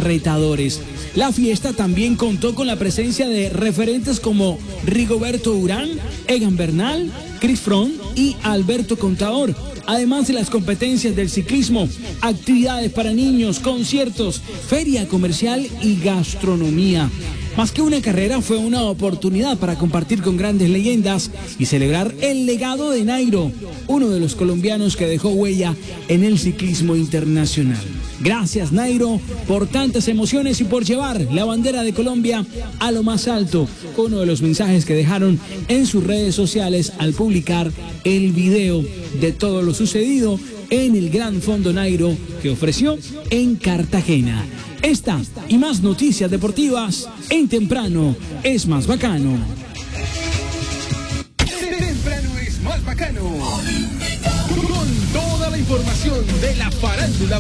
retadores. La fiesta también contó con la presencia de referentes como Rigoberto Urán, Egan Bernal, Chris Froome y Alberto Contador. Además de las competencias del ciclismo, actividades para niños, conciertos, feria comercial y gastronomía. Más que una carrera, fue una oportunidad para compartir con grandes leyendas y celebrar el legado de Nairo, uno de los colombianos que dejó huella en el ciclismo internacional. Gracias, Nairo, por tantas emociones y por llevar la bandera de Colombia a lo más alto, uno de los mensajes que dejaron en sus redes sociales al publicar el video de todo lo sucedido en el Gran Fondo Nairo que ofreció en Cartagena. Esta y más noticias deportivas en Temprano es más bacano. Temprano es más bacano. Con toda la información de la farándula.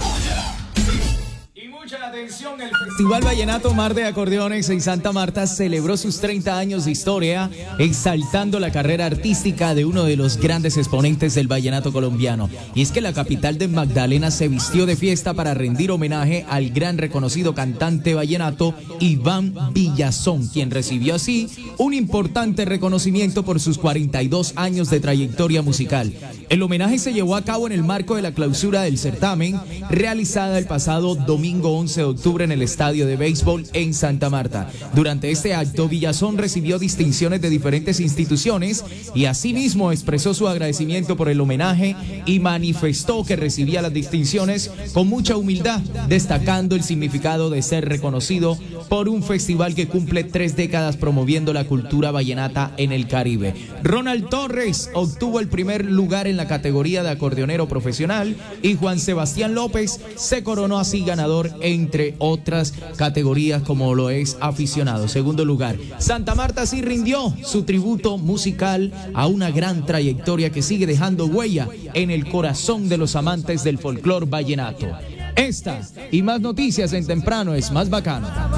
Mucha atención, el Festival Vallenato Mar de Acordeones en Santa Marta celebró sus 30 años de historia, exaltando la carrera artística de uno de los grandes exponentes del vallenato colombiano. Y es que la capital de Magdalena se vistió de fiesta para rendir homenaje al gran reconocido cantante vallenato Iván Villazón, quien recibió así un importante reconocimiento por sus 42 años de trayectoria musical. El homenaje se llevó a cabo en el marco de la clausura del certamen, realizada el pasado domingo 11 de octubre en el estadio de béisbol en Santa Marta. Durante este acto, Villazón recibió distinciones de diferentes instituciones y asimismo expresó su agradecimiento por el homenaje y manifestó que recibía las distinciones con mucha humildad, destacando el significado de ser reconocido por un festival que cumple 3 décadas promoviendo la cultura vallenata en el Caribe. Ronald Torres obtuvo el primer lugar en la categoría de acordeonero profesional y Juan Sebastián López se coronó así ganador entre otras categorías como lo es aficionado. Segundo lugar, Santa Marta sí rindió su tributo musical a una gran trayectoria que sigue dejando huella en el corazón de los amantes del folclor vallenato. Esta y más noticias en Temprano es más bacano.